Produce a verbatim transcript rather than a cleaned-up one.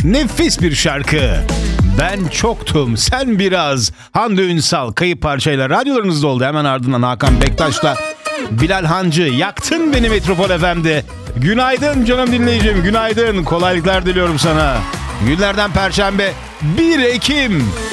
Nefis bir şarkı. Ben çoktum, sen biraz. Hande Ünsal kayıp parçayla radyolarınızda oldu. Hemen ardından Hakan Bektaş'la Bilal Hancı, Yaktın Beni Metropol F M'de. Günaydın canım dinleyicim, günaydın. Kolaylıklar diliyorum sana. Günlerden Perşembe bir Ekim.